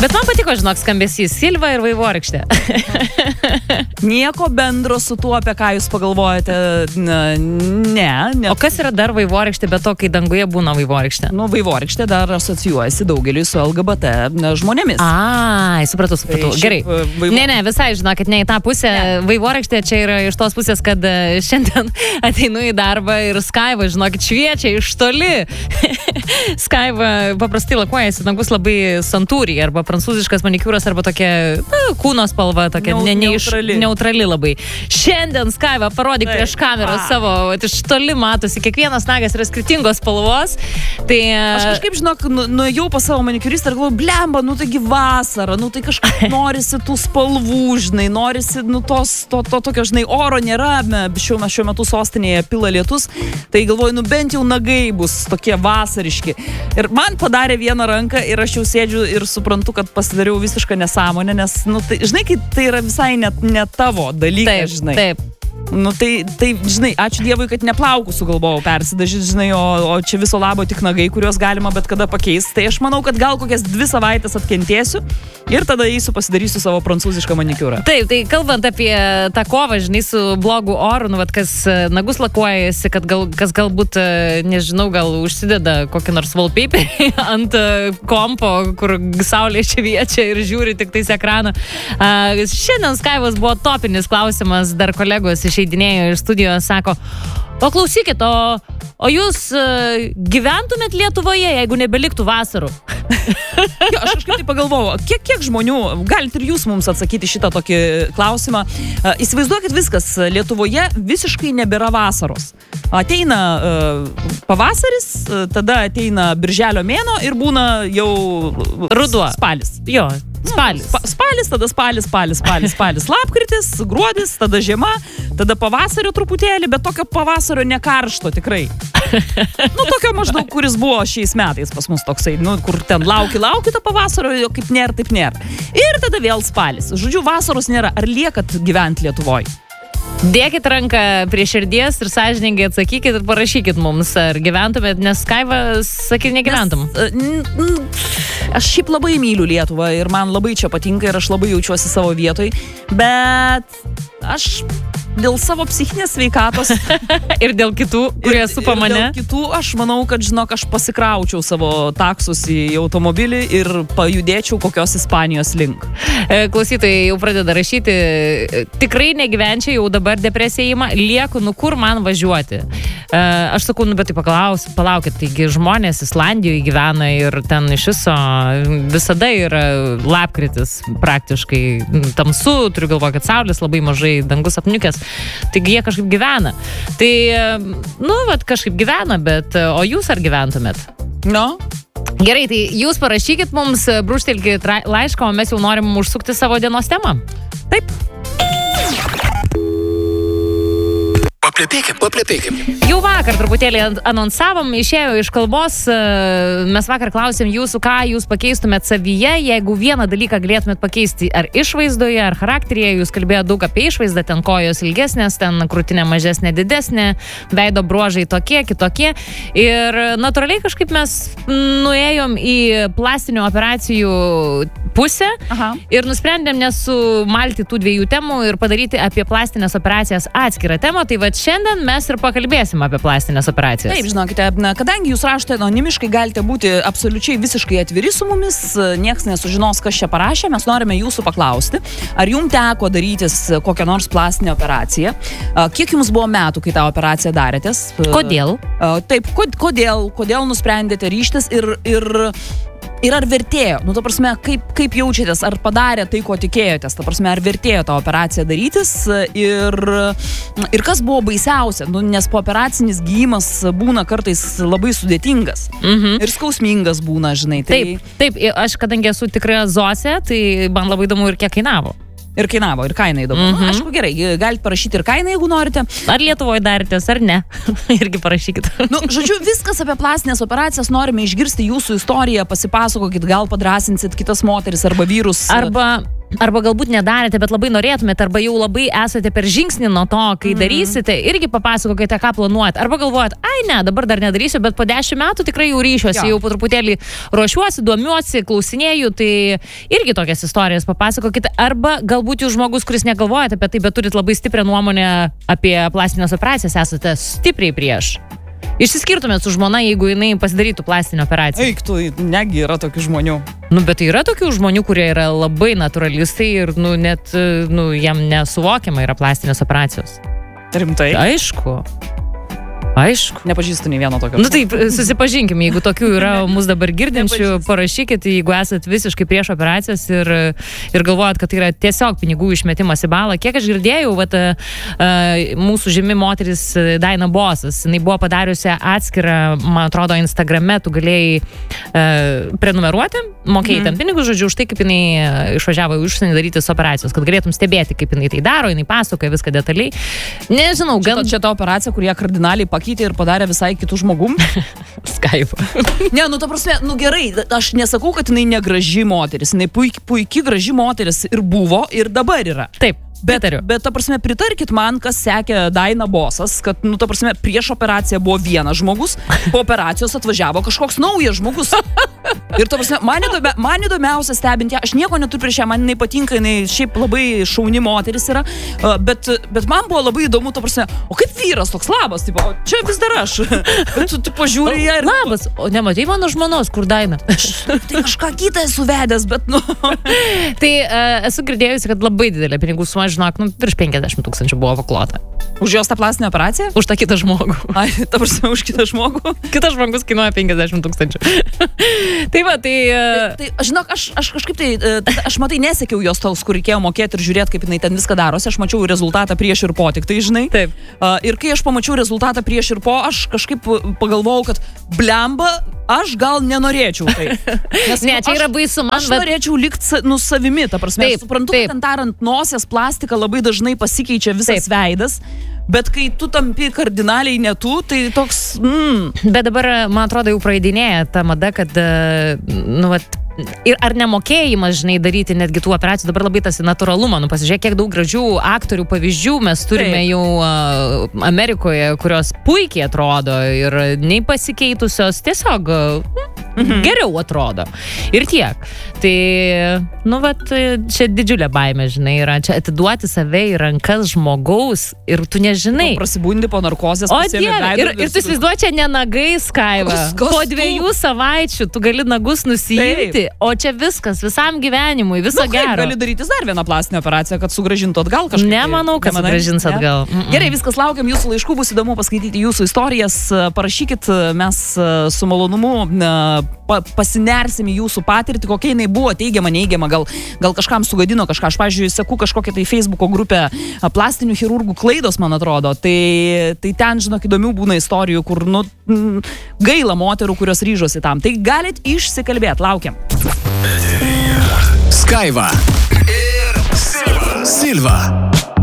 Bet man patiko, žinok, skambesys Silva ir vaivorykštė. Nieko bendro su tuo, apie ką jūs pagalvojate. Ne. O kas yra dar vaivorykštė, bet to, kai danguje būna vaivorykštė? Nu, vaivorykštė dar asocijuojasi daugeliui su LGBT žmonėmis. Supratau. Gerai. Ne, visai, žinokit, ne į tą pusę. Vaivorykštė čia yra iš tos pusės, kad šiandien ateinu į darbą ir Skaiva, žinokit, šviečia iš toli. Skaiva paprastai lakuojasi, dangus labai santūriai, arba prancūziškas manikiūras, arba tokia kūno spalva, tokia neutrali labai. Šiandien Skaiva parodyk prieš kamerą savo, iš toli matosi, kiekvienas nagas yra skirtingos spalvos. Tai aš kažkaip, žinok, nuėjau pas savo manikiūristą ir galvoju, blemba, taigi vasara, tai kažkaip norisi tų spalvų, žinai, norisi, to tokio, žinai, oro nėra, šiuo metu sostinėje pila lietus, tai galvoju, bent jau nagai bus tokie vasariški. Ir man padarė vieną ranką ir aš jau sėdžiu ir suprantu, kad pasidariau visišką nesąmonę, nes, tai, žinai, kai tai yra visai ne tavo dalykas, žinai. Taip. Tai, žinai, ačiū Dievui, kad neplaukų sugalvojau persidažyti, žinai, o čia viso labo tik nagai, kuriuos galima bet kada pakeisti. Tai aš manau, kad gal kokias 2 savaitės atkentėsiu ir tada eisiu pasidarysiu savo prancūzišką manikiūrą. Taip, tai kalbant apie tą kovą, žinai, su blogu oru, kas nagus lakuojasi, kad kas galbūt, nežinau, gal užsideda kokį nors wallpaperį ant kompo, kur saulė šviečia ir žiūri tik tais ekraną. Šiandien Skaivos buvo topinis klausimas, dar kolegos išeidinėjo iš studijos, sako, o klausykit, o jūs gyventumėt Lietuvoje, jeigu nebeliktų vasarų? Jo, aš kažkaip tai pagalvojau, kiek žmonių, galite ir jūs mums atsakyti šitą tokį klausimą. Įsivaizduokit viskas, Lietuvoje visiškai nebėra vasaros. Ateina pavasaris, tada ateina birželio mėnuo ir būna jau ruduo. Spalis. Jo. Spalis, tada spalis, lapkritis, gruodis, tada žiema, tada pavasario truputėlį, bet tokio pavasario nekaršto tikrai. Tokio maždaug, kuris buvo šiais metais pas mus toksai, kur ten lauki to pavasario, kaip nėra, taip nėra. Ir tada vėl spalis. Žodžiu, vasaros nėra. Ar liekat gyventi Lietuvoje? Dėkit ranką prie širdies ir sąžiningai atsakykit ir parašykit mums, ar gyventumėt, nes Skaiva, sakyt, negyventum. Aš šiaip labai myliu Lietuvą ir man labai čia patinka ir aš labai jaučiuosi savo vietoj, bet aš dėl savo psichinės sveikatos ir dėl kitų, kurie supa mane. Dėl kitų, aš manau, kad, žinok, aš pasikraučiau savo taksus į automobilį ir pajudėčiau kokios Ispanijos link. Klausytojai jau pradeda rašyti, tikrai negyvenčiau, jau dabar depresija įima, lieku, kur man važiuoti. Aš sakau, bet tai palaukit, taigi žmonės Islandijoje gyvena ir ten iš viso visada yra lapkritis praktiškai tamsu, turiu galvoje, kad saulės labai mažai, dangus apniukęs. Taigi jie kažkaip gyvena. Tai, kažkaip gyvena, bet o jūs ar gyventumėt? Gerai, tai jūs parašykit mums, brūžtelkit laišką, o mes jau norim užsukti savo dienos temą. Taip. Paplepėkim. Jau vakar truputėlį anonsavom, išėjo iš kalbos, mes vakar klausėm jūsų, ką jūs pakeistumėt savyje, jeigu vieną dalyką galėtumėt pakeisti ar išvaizdoje, ar charakteryje, jūs kalbėjote daug apie išvaizdą, ten kojos ilgesnės, ten krūtinė mažesnė, didesnė, veido bruožai tokie, kitokie ir natūraliai kažkaip mes nuėjom į plastinių operacijų pusę ir nusprendėm nesumalti tų 2 temų ir padaryti apie plastinės operacijas atskirą temą, tai va šiandien mes ir pakalbėsim apie plastinės operacijas. Taip, žinokite, kadangi jūs rašote anonimiškai, galite būti absoliučiai visiškai atviri su mumis, nieks nesužinos, kas čia parašė, mes norime jūsų paklausti, ar jums teko darytis kokią nors plastinę operaciją, kiek jums buvo metų, kai tą operaciją darėtės? Kodėl? Taip, kodėl nusprendėte ryžtis ir ar vertėjo, ta prasme, kaip jaučiatės, ar padarė tai, ko tikėjotės, ta prasme, ar vertėjo tą operaciją darytis ir kas buvo baisiausia, nes pooperacinis gydymas būna kartais labai sudėtingas ir skausmingas būna, žinai. Taip, aš kadangi esu tikra Zosė, tai man labai įdomu ir kiek kainavo. Ir kaina įdomu. Aišku, gerai, galite parašyti ir kainą, jeigu norite. Ar Lietuvoje darėtės, ar ne? Irgi parašykit. Žodžiu, viskas apie plastinės operacijas, norime išgirsti jūsų istoriją, pasipasakokit, gal padrasinsit kitas moteris arba vyrus. Arba arba galbūt nedarėte, bet labai norėtumėte, arba jau labai esate per žingsnį nuo to, kai darysite, irgi papasakokite, ką planuojate. Arba galvojat, ne, dabar dar nedarysiu, bet po 10 metų tikrai jau ryšiuosi, jau po truputėlį ruošiuosi, domiuosi, klausinėju, tai irgi tokias istorijas papasakokite. Arba galbūt jūs žmogus, kuris negalvojate apie tai, bet turit labai stiprią nuomonę apie plastinės operacijas, esate stipriai prieš. Išsiskirtumėt su žmona, jeigu jinai pasidarytų plastinę operaciją. Eik, tu, negi yra tokių žmonių. Bet tai yra tokių žmonių, kurie yra labai naturalistai ir, net, jam nesuvokiama yra plastinės operacijos. Rimtai? Aišku. Nepažįstu nei vieno tokio. Taip, susipažinkim, jeigu tokių yra mus dabar girdinčių, parašykit, jeigu esat visiškai prieš operacijas ir galvojat, kad tai yra tiesiog pinigų išmetimas į balą. Kiek aš girdėjau, mūsų žymi moteris Daina Bosas, jinai buvo padariusi atskirą, man atrodo, Instagrame, tu galėjai prenumeruoti, mokėjai tam pinigus, žodžiu, už tai, kaip jinai išvažiavo į užsienį darytis operacijos, kad galėtum stebėti, kaip jinai tai daro, jinai pasakoja viską detaliai. Nežinau, gal čia ta operacija, kurie kardinaliai pakeitė ir padarė visai kitų žmogum. Skype. Ne, ta prasme, gerai, aš nesakau, kad jinai negraži moteris, jinai puikiai graži moteris ir buvo, ir dabar yra. Taip. Bet ta prasme, pritarkit man, kas sekė Daina Bosas, kad, ta prasme, prieš operaciją buvo vienas žmogus, po operacijos atvažiavo kažkoks naujas žmogus. Ir, ta prasme, man įdomiausia stebinti, aš nieko neturiu prieš ją, man jinai patinka, jinai šiaip labai šauni moteris yra, bet man buvo labai įdomu, ta prasme, o kaip vyras toks labas, tipo, čia vis dar aš. Bet tu pažiūri ją ir... Labas, o nematai mano žmonos, kur Daina? Tai kažką kitą esu vedęs, bet, Tai esu girdėjusi, kad labai didelė pinigų suma, žinok, virš 50 000 buvo paklota. Už jos tą plastinę operaciją? Už tą kitą žmogų. Ai, ta prasme, už kitą žmogų? Kitas žmogus kainuoja 50 000. Tai va, tai žinok, aš kažkaip aš matai nesekiau jos tos, kur reikėjo mokėti ir žiūrėti, kaip jinai ten viską darosi. Aš mačiau rezultatą prieš ir po, tik tai žinai. Taip. Ir kai aš pamačiau rezultatą prieš ir po, aš kažkaip pagalvojau, kad blemba, aš gal nenorėčiau tai. Nes, čia yra baisu. Aš norėčiau likti savimi, ta prasme. Aš suprantu, kad ten darant nosies plastiką labai dažnai pasikeičia visas veidas. Bet kai tu tampi kardinaliai ne tu, tai toks... Bet dabar, man atrodo, jau praeidinėja ta mada, kad, ir ar nemokėjimas, žinai, daryti netgi tų operacijų, dabar labai tas natūralumą, pasižiūrėk, kiek daug gražių aktorių pavyzdžių mes turime jau Amerikoje, kurios puikiai atrodo ir nei pasikeitusios, tiesiog geriau atrodo. Ir tiek. Tai, čia didžiulė baimė, žinai, yra čia atiduoti save į rankas žmogaus ir tu nežinai. Prasibundi po narkozės. O Dieve, ir tu įsivaizduoji, čia ne nagais, Kaiva. Po 2 savaičių tu gali nagus nusiimti, o čia viskas, visam gyvenimui, viso gero. Gali darytis dar vieną plastinę operaciją, kad sugrąžintų atgal kažkaip. Nemanau, kad sugrąžins atgal. Gerai, viskas, laukiam jūsų laiškų, bus įdomu paskaityti jūsų istorijas. Parašykit, mes su malonumu pasinersim į jūsų patirtį, kokia jinai buvo, teigiama, neigiama, gal kažkam sugadino kažką. Aš, pavyzdžiui, seku kažkokią tai Facebooko grupę plastinių chirurgų klaidos, man atrodo. Tai ten, žinok, įdomių būna istorijų, kur, gaila moterų, kurios ryžosi tam. Tai galit išsikalbėti, laukiam. Skaiva ir Silva.